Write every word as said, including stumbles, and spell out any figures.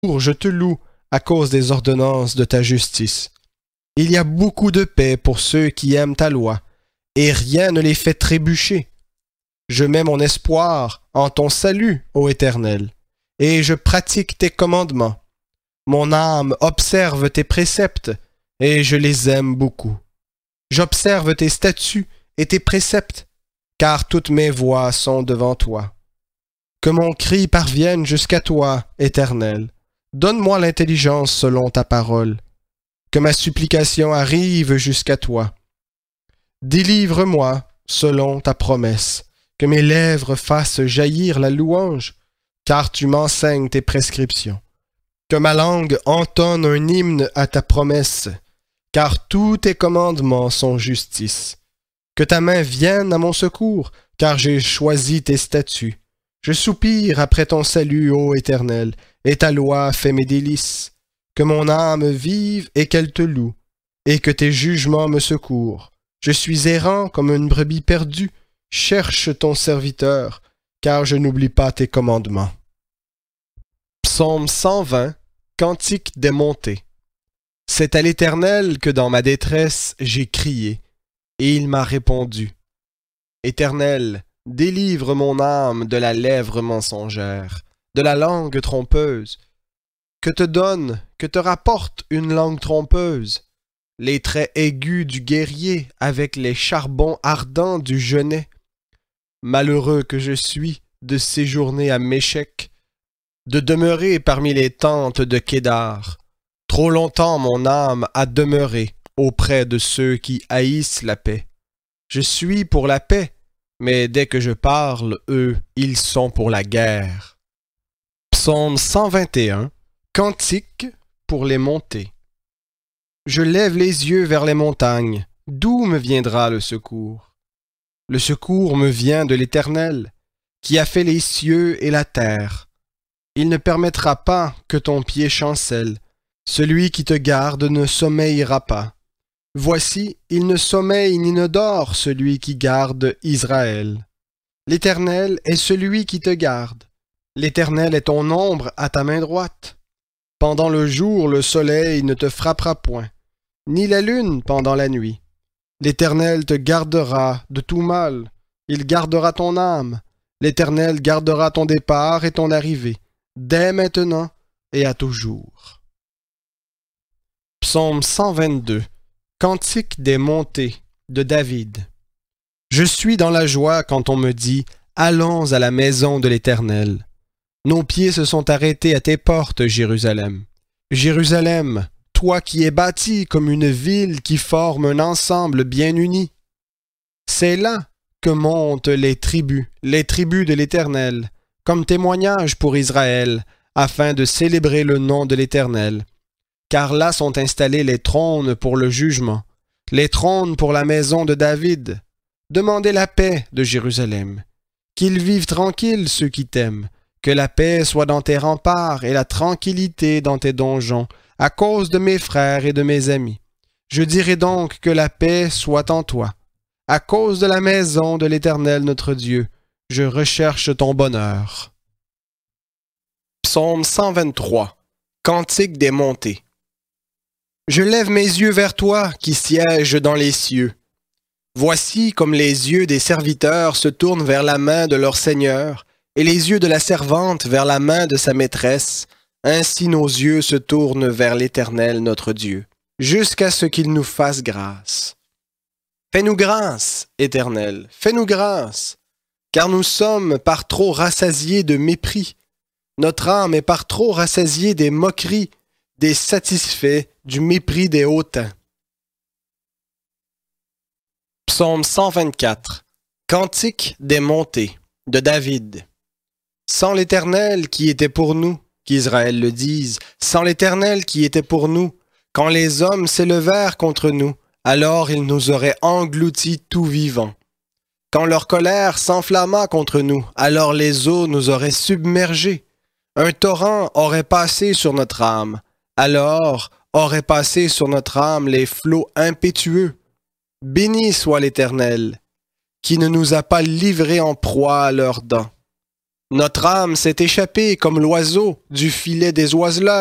Je te loue à cause des ordonnances de ta justice. Il y a beaucoup de paix pour ceux qui aiment ta loi, et rien ne les fait trébucher. Je mets mon espoir en ton salut, ô Éternel, et je pratique tes commandements. Mon âme observe tes préceptes, et je les aime beaucoup. J'observe tes statuts et tes préceptes, car toutes mes voies sont devant toi. Que mon cri parvienne jusqu'à toi, Éternel. Donne-moi l'intelligence selon ta parole. Que ma supplication arrive jusqu'à toi. Délivre-moi selon ta promesse. Que mes lèvres fassent jaillir la louange, car tu m'enseignes tes prescriptions. Que ma langue entonne un hymne à ta promesse, car tous tes commandements sont justice. Que ta main vienne à mon secours, car j'ai choisi tes statuts. Je soupire après ton salut, ô Éternel, et ta loi fait mes délices. Que mon âme vive et qu'elle te loue, et que tes jugements me secourent. Je suis errant comme une brebis perdue. Cherche ton serviteur, car je n'oublie pas tes commandements. Psaume cent vingt, Cantique des montées. C'est à l'Éternel que dans ma détresse j'ai crié, et il m'a répondu. Éternel, délivre mon âme de la lèvre mensongère, de la langue trompeuse. Que te donne, que te rapporte une langue trompeuse? Les traits aigus du guerrier avec les charbons ardents du genet. Malheureux que je suis de séjourner à Méchec, de demeurer parmi les tentes de Kédar. Trop longtemps mon âme a demeuré auprès de ceux qui haïssent la paix. Je suis pour la paix, mais dès que je parle, eux, ils sont pour la guerre. Psaume cent vingt et un, Cantique pour les montées. Je lève les yeux vers les montagnes, d'où me viendra le secours? Le secours me vient de l'Éternel, qui a fait les cieux et la terre. Il ne permettra pas que ton pied chancelle. Celui qui te garde ne sommeillera pas. Voici, il ne sommeille ni ne dort celui qui garde Israël. L'Éternel est celui qui te garde. L'Éternel est ton ombre à ta main droite. Pendant le jour, le soleil ne te frappera point, ni la lune pendant la nuit. L'Éternel te gardera de tout mal. Il gardera ton âme. L'Éternel gardera ton départ et ton arrivée, dès maintenant et à toujours. Psaume cent vingt-deux, Cantique des montées de David. Je suis dans la joie quand on me dit « Allons à la maison de l'Éternel ». Nos pieds se sont arrêtés à tes portes, Jérusalem. Jérusalem, toi qui es bâtie comme une ville qui forme un ensemble bien uni. C'est là que montent les tribus, les tribus de l'Éternel, comme témoignage pour Israël, afin de célébrer le nom de l'Éternel. Car là sont installés les trônes pour le jugement, les trônes pour la maison de David. Demandez la paix de Jérusalem. Qu'ils vivent tranquilles ceux qui t'aiment, que la paix soit dans tes remparts et la tranquillité dans tes donjons, à cause de mes frères et de mes amis. Je dirai donc que la paix soit en toi. À cause de la maison de l'Éternel notre Dieu, je recherche ton bonheur. Psaume cent vingt-trois, Cantique des montées. Je lève mes yeux vers toi qui sièges dans les cieux. Voici comme les yeux des serviteurs se tournent vers la main de leur Seigneur, et les yeux de la servante vers la main de sa maîtresse, ainsi nos yeux se tournent vers l'Éternel notre Dieu, jusqu'à ce qu'il nous fasse grâce. Fais-nous grâce, Éternel, fais-nous grâce, car nous sommes par trop rassasiés de mépris. Notre âme est par trop rassasiée des moqueries, des satisfaits, du mépris des hautains. Psaume cent vingt-quatre, Cantique des montées, de David. Sans l'Éternel qui était pour nous, qu'Israël le dise, sans l'Éternel qui était pour nous, quand les hommes s'élevèrent contre nous, alors ils nous auraient engloutis tout vivants. Quand leur colère s'enflamma contre nous, alors les eaux nous auraient submergés. Un torrent aurait passé sur notre âme, alors auraient passé sur notre âme les flots impétueux. Béni soit l'Éternel, qui ne nous a pas livrés en proie à leurs dents. Notre âme s'est échappée comme l'oiseau du filet des oiseleurs.